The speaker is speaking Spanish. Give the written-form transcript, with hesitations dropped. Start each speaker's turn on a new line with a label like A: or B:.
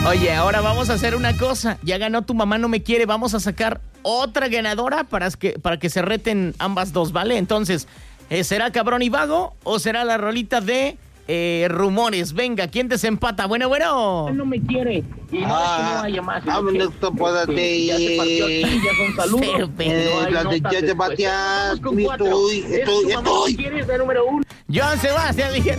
A: Oye, ahora vamos a hacer una cosa. Ya ganó Tu Mamá No Me Quiere. Vamos a sacar otra ganadora para que se reten ambas dos, ¿vale? Entonces, ¿será Cabrón y Vago o será la rolita de Rumores? Venga, ¿quién desempata? Bueno.
B: No me quiere. Y no es que no haya más.
C: Ya se partió aquí, ya son saludos.
A: Joan Sebastián, dije.